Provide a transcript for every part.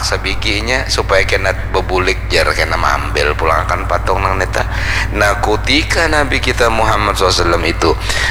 sabiginya supaya kena bebulik jar kena ambil pulangkan patung nang neta. Nah ketika Nabi kita Muhammad SAW itu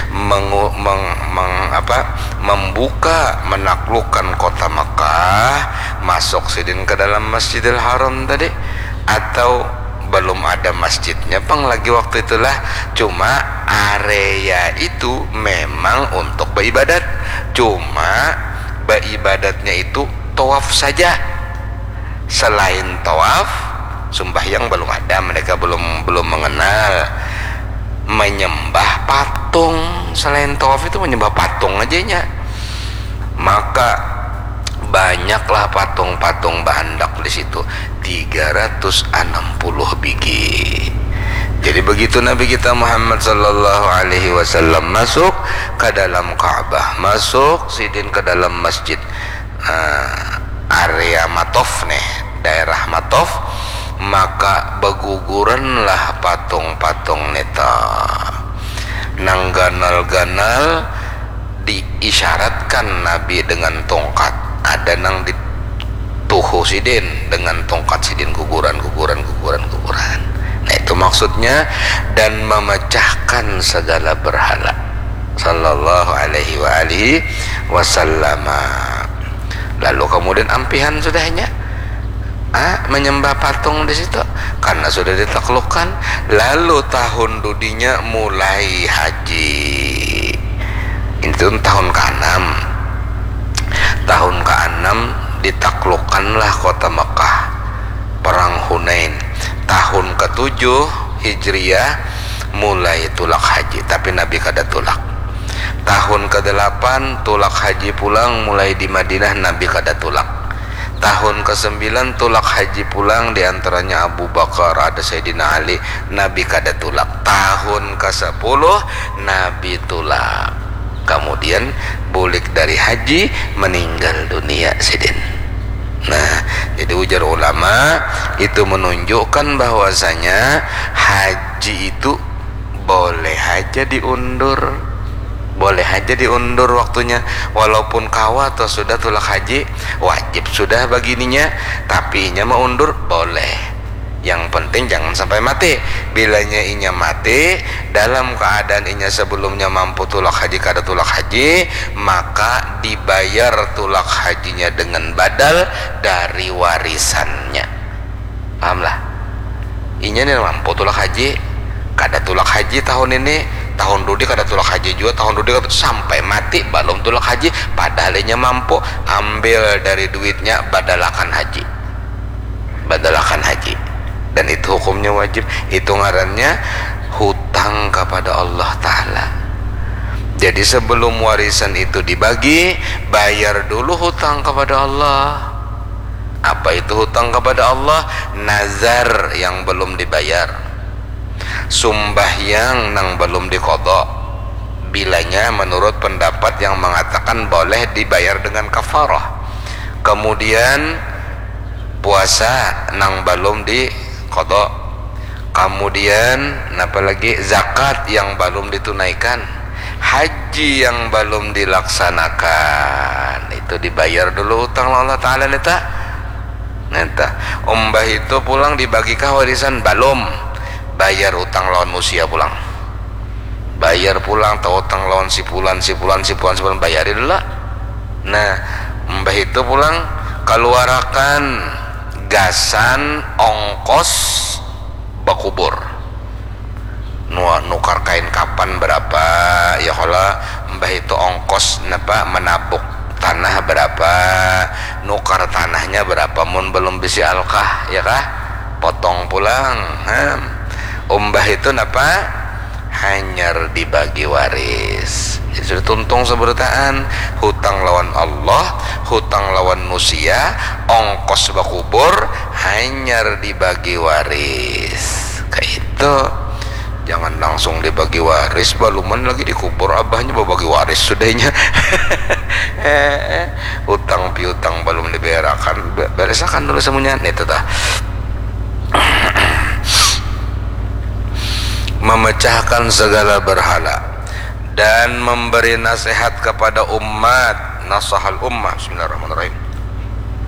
membuka menaklukkan kota Makkah, masuk sidin ke dalam Masjidil Haram tadi, atau belum ada masjidnya pang lagi waktu itulah, cuma area itu memang untuk beribadat, cuma beribadatnya itu tawaf saja. Selain tawaf sembahyang belum ada, mereka belum mengenal. Menyembah patung, selain tawaf itu menyembah patung aja nya. Maka banyaklah patung-patung bahandak di situ, 360 biji. Jadi begitu Nabi kita Muhammad sallallahu alaihi wasallam masuk ke dalam Ka'bah, masuk sidin ke dalam masjid area Matof nih, daerah Matof, maka beguguranlah patung-patung neta. Nang ganal-ganal diisyaratkan Nabi dengan tongkat. Ada nang di tuhu sidin dengan tongkat sidin guguran. Nah itu maksudnya, dan memecahkan segala berhala sallallahu alaihi wa alihi wasallam. Lalu kemudian ampihan sudahnya menyembah patung di situ karena sudah ditaklukkan. Lalu tahun dudinya mulai haji. Itu tahun ke-6. Tahun ke-6 ditaklukkanlah kota Mekah, perang Hunain. Tahun ke-7 Hijriyah mulai tulak haji, tapi Nabi kada tulak. Tahun ke-8 tulak haji pulang, mulai di Madinah Nabi kada tulak. Tahun ke-9 tulak haji pulang, diantaranya Abu Bakar, ada Sayyidina Ali, Nabi kada tulak. Tahun ke-10 Nabi tulak. Kemudian bulik dari haji, meninggal dunia sidin. Nah, jadi ujar ulama itu menunjukkan bahwasanya haji itu boleh aja diundur, boleh aja diundur waktunya, walaupun kawa atau sudah tulak haji, wajib sudah begininya, tapi inya mau undur boleh. Yang penting jangan sampai mati. Bilanya inya mati dalam keadaan inya sebelumnya mampu tulak haji kada tulak haji, maka dibayar tulak hajinya dengan badal dari warisannya. Pahamlah? Inya nih mampu tulak haji, kada tulak haji tahun ini, tahun dudi kada tulak haji juga, tahun dudi kada, sampai mati belum tulak haji, padahal inya mampu, ambil dari duitnya badalakan haji. Badalakan haji. Dan itu hukumnya wajib. Itu ngarannya hutang kepada Allah Ta'ala. Jadi sebelum warisan itu dibagi, bayar dulu hutang kepada Allah. Apa itu hutang kepada Allah? Nazar yang belum dibayar, sumbahyang yang belum diqadha. Bilanya menurut pendapat yang mengatakan boleh dibayar dengan kafarah. Kemudian puasa yang belum diqadha. Kemudian apalagi zakat yang belum ditunaikan, haji yang belum dilaksanakan, itu dibayar dulu hutang Allah Ta'ala neta. Umbah itu pulang dibagi ke warisan belum, bayar utang lawan musia pulang, bayar pulang atau utang lawan si pulan bayarin dulu. Nah umbah itu pulang keluarakan gasan ongkos bakubur, nukar kain kapan berapa ya, kalau mbah itu ongkos napa menabuk tanah berapa, nukar tanahnya berapa, mun belum bisa alkah ya kah, potong pulang. Mbah itu napa hanyar dibagi waris. Jadi sudah tuntung seberataan, hutang lawan Allah, hutang lawan manusia, ongkos bakubur, hanyar dibagi waris. Kayak itu. Jangan langsung dibagi waris, baluman lagi dikubur abahnya bagi waris sudahnya. Hutang piutang belum dibayarkan, beresakan dulu semuanya. Itu dah. Memecahkan segala berhala dan memberi nasihat kepada umat, nasahal ummah. Bismillahirrahmanirrahim.